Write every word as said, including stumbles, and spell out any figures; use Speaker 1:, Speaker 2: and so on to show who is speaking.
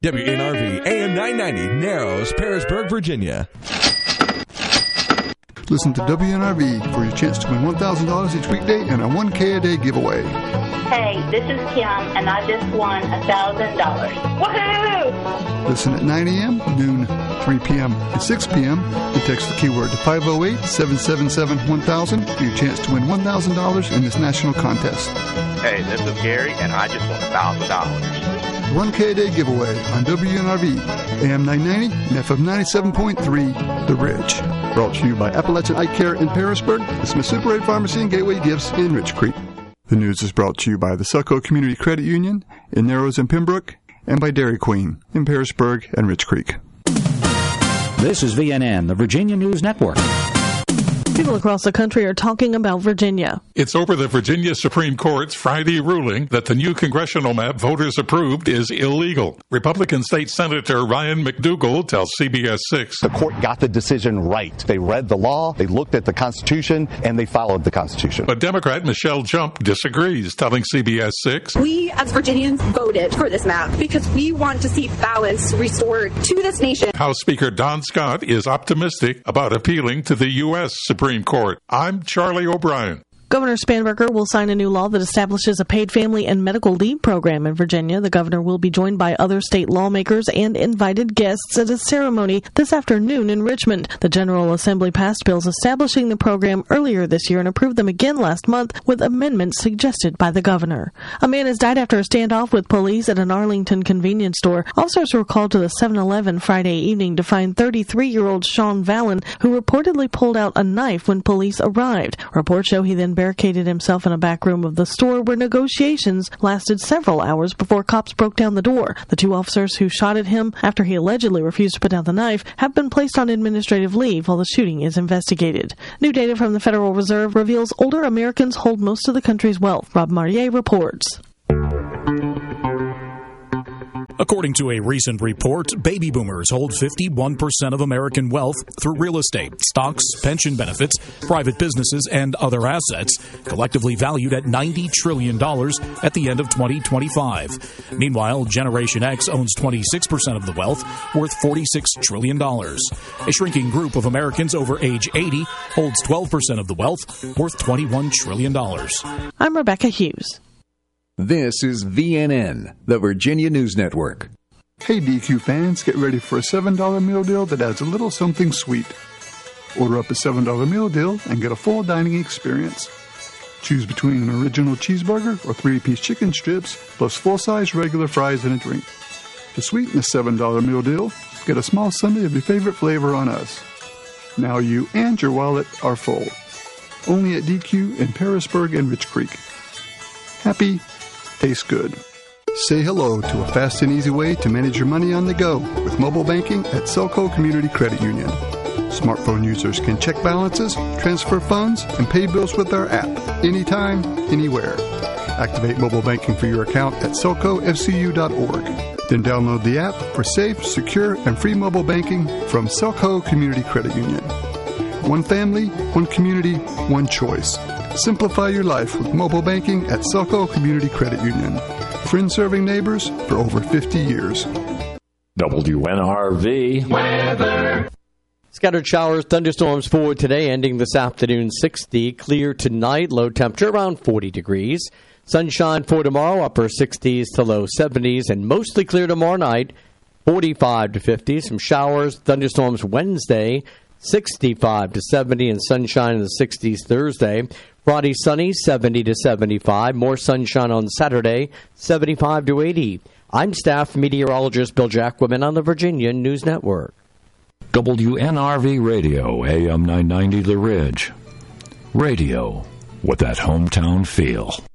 Speaker 1: W N R V A M nine ninety, Narrows, Parisburg, Virginia.
Speaker 2: Listen to W N R V for your chance to win one thousand dollars each weekday and a one K a day giveaway.
Speaker 3: Hey, this is Kim, and I just won one thousand dollars. Woohoo!
Speaker 2: Listen at nine a.m., noon, three p.m., and six p.m. and text the keyword to five oh eight, seven seven seven, one thousand for your chance to win one thousand dollars in this national contest.
Speaker 4: Hey, this is Gary, and I just won one thousand dollars.
Speaker 2: one K a day giveaway on W N R V, A M nine ninety, and F M ninety-seven point three, The Ridge. Brought to you by Appalachian Eye Care in Parisburg, the Smith Super eight Pharmacy and Gateway Gifts in Rich Creek. The news is brought to you by the Selco Community Credit Union in Narrows and Pembroke, and by Dairy Queen in Parisburg and Rich Creek.
Speaker 5: This is V N N, the Virginia News Network.
Speaker 6: People across the country are talking about Virginia.
Speaker 7: It's over the Virginia Supreme Court's Friday ruling that the new congressional map voters approved is illegal. Republican State Senator Ryan McDougal tells C B S six.
Speaker 8: The court got the decision right. They read the law, they looked at the Constitution, and they followed the Constitution.
Speaker 7: But Democrat Michelle Jump disagrees, telling C B S six.
Speaker 9: We, as Virginians, voted for this map because we want to see balance restored to this nation.
Speaker 7: House Speaker Don Scott is optimistic about appealing to the U S Supreme Court. I'm Charlie O'Brien.
Speaker 6: Governor Spanberger will sign a new law that establishes a paid family and medical leave program in Virginia. The governor will be joined by other state lawmakers and invited guests at a ceremony this afternoon in Richmond. The General Assembly passed bills establishing the program earlier this year and approved them again last month with amendments suggested by the governor. A man has died after a standoff with police at an Arlington convenience store. Officers were called to the seven eleven Friday evening to find thirty-three-year-old Sean Vallon, who reportedly pulled out a knife when police arrived. Reports show he then barricaded himself in a back room of the store where negotiations lasted several hours before cops broke down the door. The two officers who shot at him after he allegedly refused to put down the knife have been placed on administrative leave while the shooting is investigated. New data from the Federal Reserve reveals older Americans hold most of the country's wealth. Rob Marrier reports.
Speaker 10: According to a recent report, baby boomers hold fifty-one percent of American wealth through real estate, stocks, pension benefits, private businesses, and other assets, collectively valued at ninety trillion dollars at the end of twenty twenty-five. Meanwhile, Generation X owns twenty-six percent of the wealth, worth forty-six trillion dollars. A shrinking group of Americans over age eighty holds twelve percent of the wealth, worth twenty-one trillion dollars.
Speaker 6: I'm Rebecca Hughes.
Speaker 11: This is V N N, the Virginia News Network.
Speaker 2: Hey D Q fans, get ready for a seven dollar meal deal that adds a little something sweet. Order up a seven dollar meal deal and get a full dining experience. Choose between an original cheeseburger or three-piece chicken strips, plus full-size regular fries and a drink. To sweeten the seven dollar meal deal, get a small sundae of your favorite flavor on us. Now you and your wallet are full. Only at D Q in Parisburg and Rich Creek. Happy, tastes good. Say hello to a fast and easy way to manage your money on the go with mobile banking at Selco Community Credit Union. Smartphone users can check balances, transfer funds, and pay bills with our app anytime, anywhere. Activate mobile banking for your account at selco f c u dot org. Then download the app for safe, secure, and free mobile banking from Selco Community Credit Union. One family, one community, one choice. Simplify your life with mobile banking at Selco Community Credit Union. Friends serving neighbors for over fifty years.
Speaker 12: W N R V weather.
Speaker 13: Scattered showers, thunderstorms for today, ending this afternoon sixty. Clear tonight, low temperature around forty degrees. Sunshine for tomorrow, upper sixties to low seventies, and mostly clear tomorrow night, forty-five to fifty. Some showers, thunderstorms Wednesday, sixty-five to seventy, and sunshine in the sixties Thursday. Friday sunny, seventy to seventy-five. More sunshine on Saturday, seventy-five to eighty. I'm staff meteorologist Bill Jacquemin on the Virginia News Network.
Speaker 12: W N R V Radio, A M nine ninety The Ridge. Radio with that hometown feel.